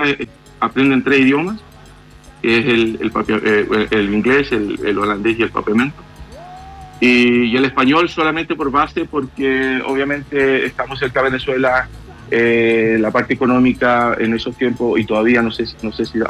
aprenden 3 idiomas, que es el inglés, el holandés y el papiamento. Y el español solamente por base, porque obviamente estamos cerca de Venezuela, la parte económica en esos tiempos, y todavía no sé si